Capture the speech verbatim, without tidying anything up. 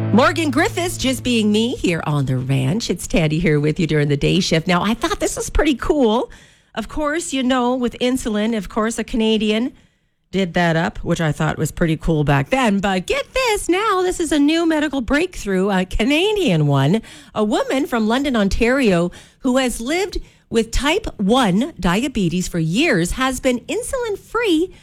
Morgan Griffiths, just being me here on the ranch. It's Tandy here with you during the day shift. Now, I thought this was pretty cool. Of course, you know, with insulin, of course, a Canadian did that up, which I thought was pretty cool back then. But get this, now this is a new medical breakthrough, a Canadian one. A woman from London, Ontario, who has lived with type one diabetes for years, has been insulin-free